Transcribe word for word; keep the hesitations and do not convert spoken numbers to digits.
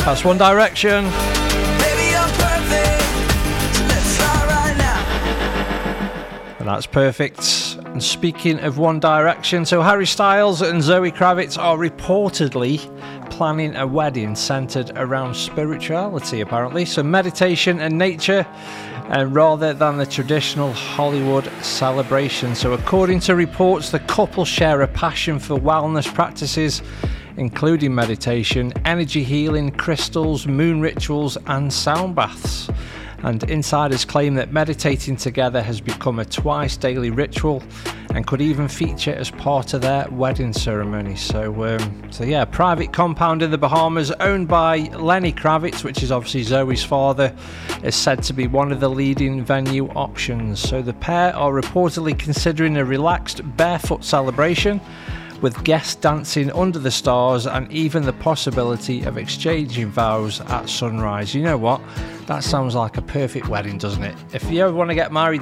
That's One Direction. Baby, you're perfect, so let's fly right now. And that's perfect. And speaking of One Direction, so Harry Styles and Zoe Kravitz are reportedly planning a wedding centered around spirituality, apparently. So meditation and nature, and rather than the traditional Hollywood celebration. So according to reports, the couple share a passion for wellness practices, including meditation, energy healing, crystals, moon rituals, and sound baths. And insiders claim that meditating together has become a twice daily ritual and could even feature as part of their wedding ceremony. So, um, so yeah, a private compound in the Bahamas owned by Lenny Kravitz, which is obviously Zoe's father, is said to be one of the leading venue options. So the pair are reportedly considering a relaxed barefoot celebration, with guests dancing under the stars and even the possibility of exchanging vows at sunrise. You know what? That sounds like a perfect wedding, doesn't it? If you ever want to get married